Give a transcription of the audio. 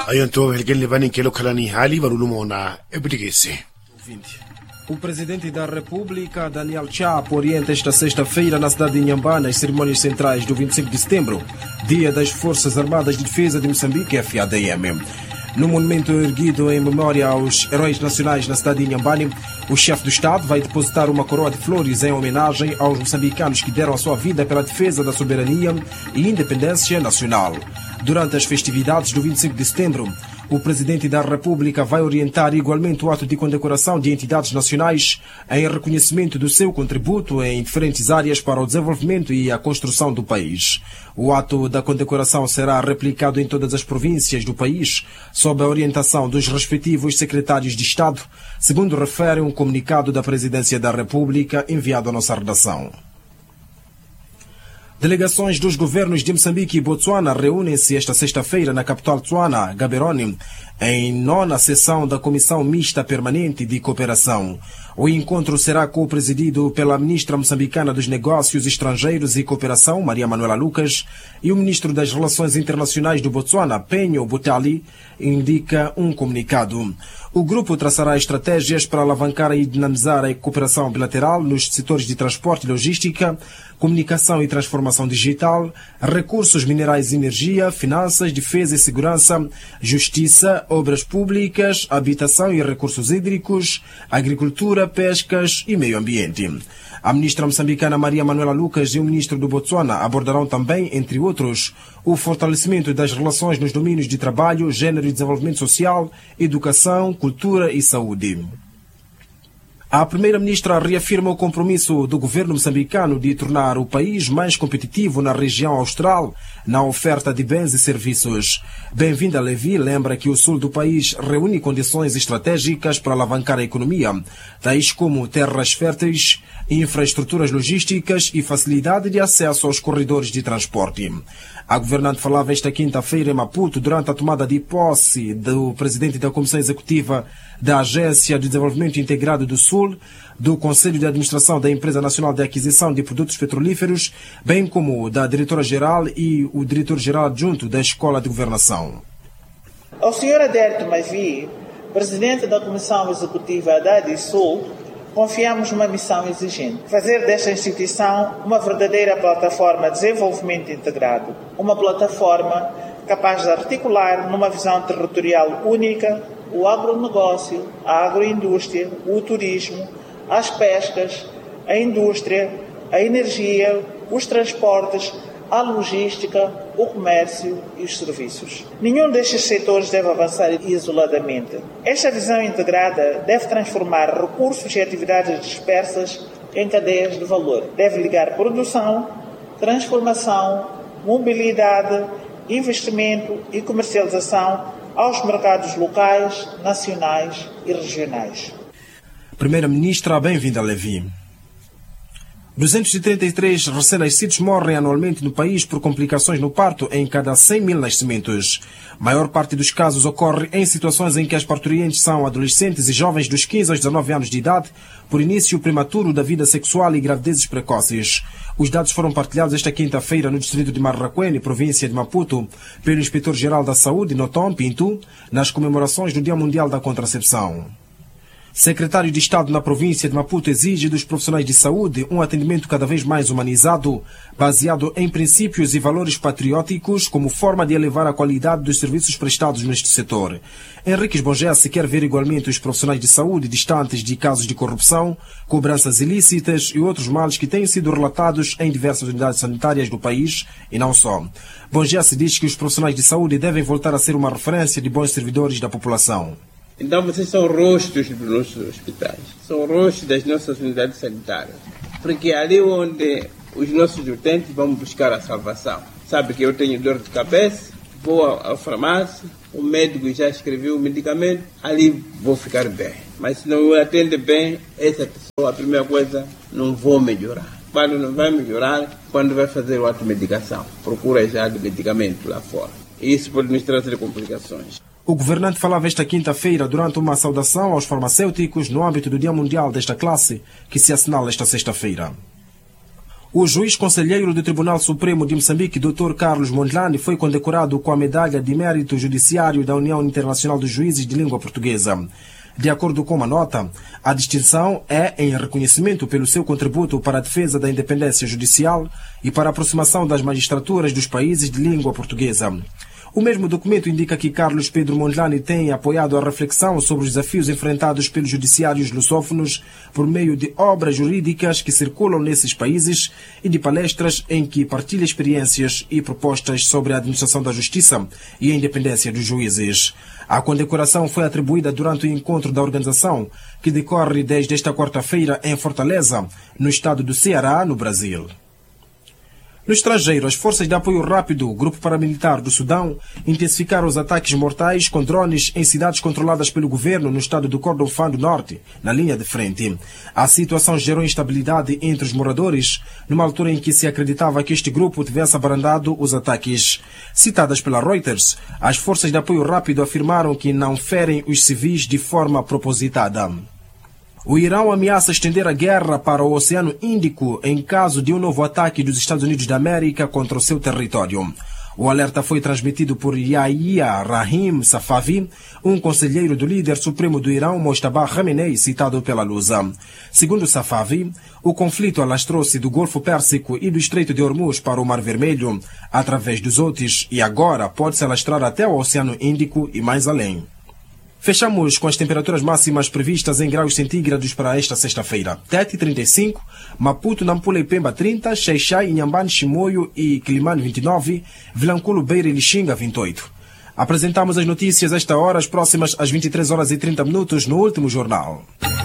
Ayanto helgen libanin kelo kalani hali barulumona ebrigice. O presidente da República, Daniel Chapo, orienta esta sexta-feira na cidade de Inhambane as cerimônias centrais do 25 de setembro, Dia das Forças Armadas de Defesa de Moçambique, FADM. No monumento erguido em memória aos heróis nacionais na cidade de Inhambane, o chefe do Estado vai depositar uma coroa de flores em homenagem aos moçambicanos que deram a sua vida pela defesa da soberania e independência nacional. Durante as festividades do 25 de setembro, o Presidente da República vai orientar igualmente o ato de condecoração de entidades nacionais em reconhecimento do seu contributo em diferentes áreas para o desenvolvimento e a construção do país. O ato da condecoração será replicado em todas as províncias do país, sob a orientação dos respectivos secretários de Estado, segundo refere um comunicado da Presidência da República enviado à nossa redação. Delegações dos governos de Moçambique e Botsuana reúnem-se esta sexta-feira na capital Tswana, Gaborone, em 9ª sessão da Comissão Mista Permanente de Cooperação. O encontro será co-presidido pela ministra moçambicana dos Negócios Estrangeiros e Cooperação, Maria Manuela Lucas, e o ministro das Relações Internacionais do Botsuana, Penho Butali, indica um comunicado. O grupo traçará estratégias para alavancar e dinamizar a cooperação bilateral nos setores de transporte e logística, comunicação e transformação digital, recursos minerais e energia, finanças, defesa e segurança, justiça, obras públicas, habitação e recursos hídricos, agricultura, pescas e meio ambiente. A ministra moçambicana Maria Manuela Lucas e o ministro do Botsuana abordarão também, entre outros, o fortalecimento das relações nos domínios de trabalho, gênero e desenvolvimento social, educação, cultura e saúde. A primeira-ministra reafirma o compromisso do governo moçambicano de tornar o país mais competitivo na região austral na oferta de bens e serviços. Bem-vinda Levi lembra que o sul do país reúne condições estratégicas para alavancar a economia, tais como terras férteis, infraestruturas logísticas e facilidade de acesso aos corredores de transporte. A governante falava esta quinta-feira em Maputo durante a tomada de posse do presidente da Comissão Executiva da Agência de Desenvolvimento Integrado do Sul, do Conselho de Administração da Empresa Nacional de Aquisição de Produtos Petrolíferos, bem como da Diretora-Geral e o Diretor-Geral Adjunto da Escola de Governação. Ao Sr. Adérito Mavi, presidente da Comissão Executiva da ADISUL, confiamos uma missão exigente: fazer desta instituição uma verdadeira plataforma de desenvolvimento integrado, uma plataforma capaz de articular numa visão territorial única o agronegócio, a agroindústria, o turismo, as pescas, a indústria, a energia, os transportes, a logística, o comércio e os serviços. Nenhum destes setores deve avançar isoladamente. Esta visão integrada deve transformar recursos e atividades dispersas em cadeias de valor. Deve ligar produção, transformação, mobilidade, investimento e comercialização aos mercados locais, nacionais e regionais. Primeira-ministra, bem-vinda, Levi. 233 recém-nascidos morrem anualmente no país por complicações no parto em cada 100 mil nascimentos. A maior parte dos casos ocorre em situações em que as parturientes são adolescentes e jovens dos 15 aos 19 anos de idade, por início prematuro da vida sexual e gravidezes precoces. Os dados foram partilhados esta quinta-feira no distrito de Marraquene, província de Maputo, pelo Inspetor-Geral da Saúde, Notom Pinto, nas comemorações do Dia Mundial da Contracepção. Secretário de Estado na província de Maputo exige dos profissionais de saúde um atendimento cada vez mais humanizado, baseado em princípios e valores patrióticos como forma de elevar a qualidade dos serviços prestados neste setor. Henrique Esbongesse quer ver igualmente os profissionais de saúde distantes de casos de corrupção, cobranças ilícitas e outros males que têm sido relatados em diversas unidades sanitárias do país e não só. Bongesse diz que os profissionais de saúde devem voltar a ser uma referência de bons servidores da população. Então vocês são rostos dos nossos hospitais, são rostos das nossas unidades sanitárias, porque é ali onde os nossos utentes vão buscar a salvação. Sabe que eu tenho dor de cabeça, vou à farmácia, o médico já escreveu o medicamento, ali vou ficar bem. Mas se não me atende bem, essa pessoa, a primeira coisa, não vou melhorar. Quando não vai melhorar, quando vai fazer outra medicação, procura já de medicamento lá fora. E isso pode nos trazer complicações. O governante falava esta quinta-feira durante uma saudação aos farmacêuticos no âmbito do Dia Mundial desta classe, que se assinala esta sexta-feira. O juiz conselheiro do Tribunal Supremo de Moçambique, Dr. Carlos Mondlane, foi condecorado com a Medalha de Mérito Judiciário da União Internacional dos Juízes de Língua Portuguesa. De acordo com uma nota, a distinção é em reconhecimento pelo seu contributo para a defesa da independência judicial e para a aproximação das magistraturas dos países de língua portuguesa. O mesmo documento indica que Carlos Pedro Mondlane tem apoiado a reflexão sobre os desafios enfrentados pelos judiciários lusófonos por meio de obras jurídicas que circulam nesses países e de palestras em que partilha experiências e propostas sobre a administração da justiça e a independência dos juízes. A condecoração foi atribuída durante o encontro da organização, que decorre desde esta quarta-feira em Fortaleza, no estado do Ceará, no Brasil. No estrangeiro, as forças de apoio rápido, grupo paramilitar do Sudão, intensificaram os ataques mortais com drones em cidades controladas pelo governo no estado do Kordofã do Norte, na linha de frente. A situação gerou instabilidade entre os moradores, numa altura em que se acreditava que este grupo tivesse abrandado os ataques. Citadas pela Reuters, as forças de apoio rápido afirmaram que não ferem os civis de forma propositada. O Irão ameaça estender a guerra para o Oceano Índico em caso de um novo ataque dos Estados Unidos da América contra o seu território. O alerta foi transmitido por Yahya Rahim Safavi, um conselheiro do líder supremo do Irão, Mojtaba Khamenei, citado pela Lusa. Segundo Safavi, o conflito alastrou-se do Golfo Pérsico e do Estreito de Hormuz para o Mar Vermelho, através dos Houthis, e agora pode se alastrar até o Oceano Índico e mais além. Fechamos com as temperaturas máximas previstas em graus centígrados para esta sexta-feira. Tete 35, Maputo, Nampula e Pemba 30, Xai-Xai, Inhambane, Chimoio e Quilimane 29, Vilanculo, Beira e Lixinga 28. Apresentamos as notícias esta hora, as próximas às 23 horas e 30 minutos no Último Jornal.